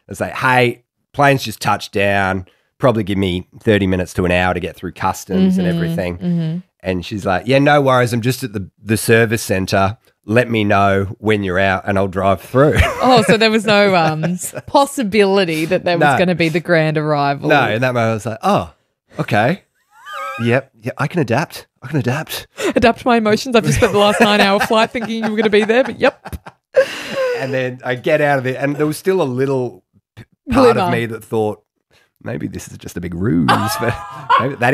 and say, hey, plane's just touched down. Probably give me 30 minutes to an hour to get through customs and everything. And she's like, yeah, no worries. I'm just at the service centre. Let me know when you're out and I'll drive through. Oh, so there was no possibility that there was going to be the grand arrival. No, in that moment I was like, oh, okay. Yep, yeah, I can adapt. Adapt my emotions. I've just spent the last 9-hour flight thinking you were going to be there, but yep. And then I get out of it and there was still a little part of me that thought, maybe this is just a big ruse. But maybe that